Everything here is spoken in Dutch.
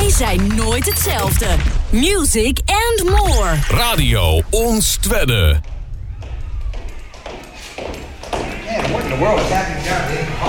die zijn nooit hetzelfde. Music and more. Radio Ons Twedde. Man, what in the world is happening down there?